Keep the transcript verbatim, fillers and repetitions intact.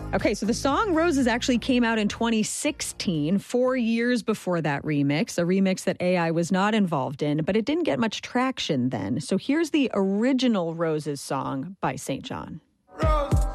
Okay, so the song Roses actually came out in twenty sixteen, four years before that remix, a remix that A I was not involved in, but it didn't get much traction then. So here's the original Roses song by Saint John.